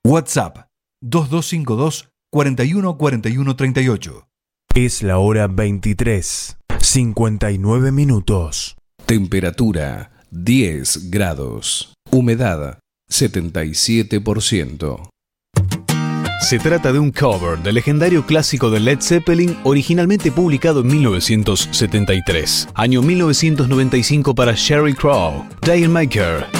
WhatsApp 2252 41 41 38. Es la hora 23, 59 minutos. Temperatura 10 grados. Humedad 77%. Se trata de un cover del legendario clásico de Led Zeppelin, originalmente publicado en 1973. Año 1995 para Sheryl Crow, Dale Maker.